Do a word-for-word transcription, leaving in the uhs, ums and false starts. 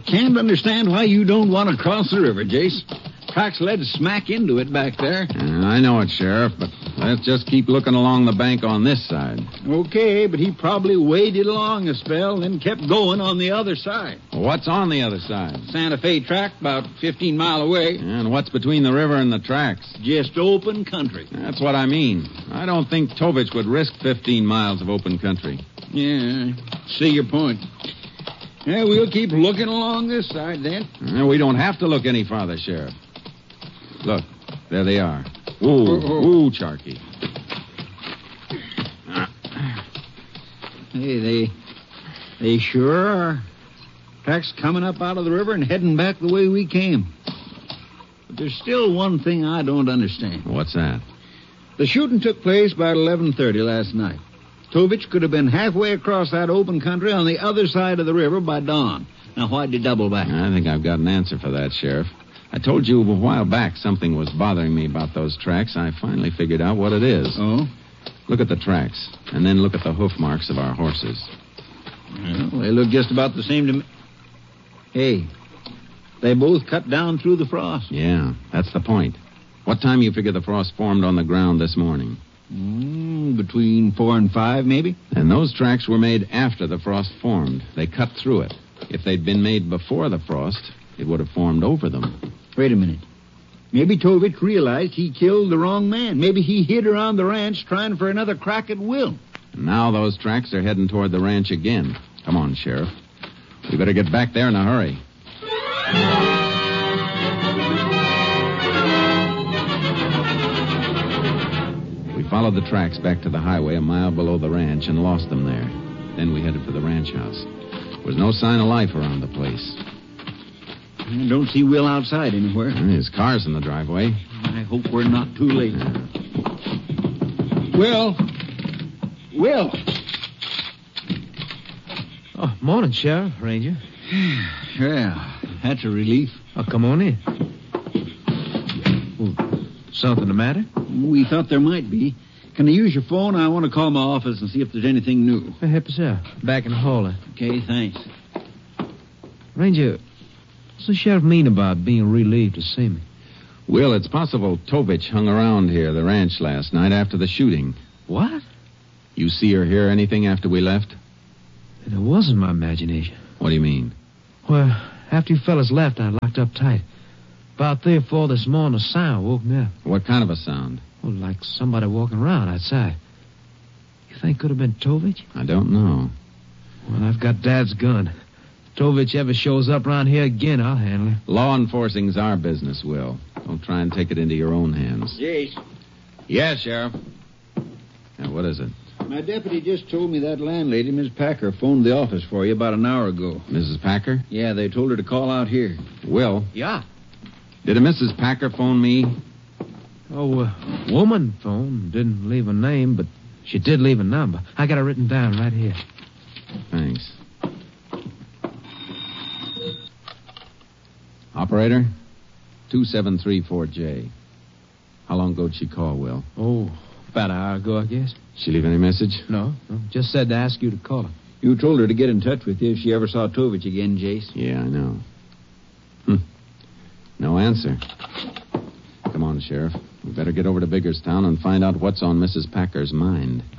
can't understand why you don't want to cross the river, Jace. Tracks led smack into it back there. Uh, I know it, Sheriff, but let's just keep looking along the bank on this side. Okay, but he probably waded along a spell, then kept going on the other side. What's on the other side? Santa Fe track, about fifteen mile away. And what's between the river and the tracks? Just open country. That's what I mean. I don't think Tovich would risk fifteen miles of open country. Yeah, see your point. Yeah, we'll keep looking along this side, then. Uh, we don't have to look any farther, Sheriff. Look, there they are. Ooh, ooh, Charky. Hey, they they sure are. Tracks coming up out of the river and heading back the way we came. But there's still one thing I don't understand. What's that? The shooting took place about eleven thirty last night. Tovich could have been halfway across that open country on the other side of the river by dawn. Now, why'd you double back? I think I've got an answer for that, Sheriff. I told you a while back something was bothering me about those tracks. I finally figured out what it is. Oh? Look at the tracks, and then look at the hoof marks of our horses. Well, they look just about the same to me. Hey, they both cut down through the frost. Yeah, that's the point. What time you figure the frost formed on the ground this morning? Mm, between four and five, maybe? And those tracks were made after the frost formed. They cut through it. If they'd been made before the frost, it would have formed over them. Wait a minute. Maybe Tovich realized he killed the wrong man. Maybe he hid around the ranch trying for another crack at Will. And now those tracks are heading toward the ranch again. Come on, Sheriff. We better get back there in a hurry. We followed the tracks back to the highway a mile below the ranch and lost them there. Then we headed for the ranch house. There was no sign of life around the place. I don't see Will outside anywhere. His car's in the driveway. I hope we're not too late. Will. Will. Oh, morning, Sheriff, Ranger. Yeah, that's a relief. Oh, come on in. Well, something the matter? We thought there might be. Can I use your phone? I want to call my office and see if there's anything new. Help yourself. Back in the hall. Okay, thanks. Ranger, what's the sheriff mean about being relieved to see me? Will, it's possible Tovich hung around here, the ranch, last night after the shooting. What? You see or hear anything after we left? It wasn't my imagination. What do you mean? Well, after you fellas left, I locked up tight. About three or four this morning, a sound woke me up. What kind of a sound? Well, like somebody walking around outside. You think could have been Tovich? I don't know. Well, I've got Dad's gun. If Tovich ever shows up around here again, I'll handle him. Law enforcing's our business, Will. Don't try and take it into your own hands. Jace. Yes, Sheriff. Now, what is it? My deputy just told me that landlady, Miss Packer, phoned the office for you about an hour ago. Missus Packer? Yeah, they told her to call out here. Will? Yeah. Did a Missus Packer phone me? Oh, uh, woman phone. Didn't leave a name, but she did leave a number. I got it written down right here. Thanks. Operator? two seven three four J. How long ago did she call, Will? Oh, about an hour ago, I guess. She leave any message? No, no. Just said to ask you to call her. You told her to get in touch with you if she ever saw Tovich again, Jace. Yeah, I know. Hmm. No answer. Come on, Sheriff. We better get over to Biggerstown and find out what's on Missus Packer's mind.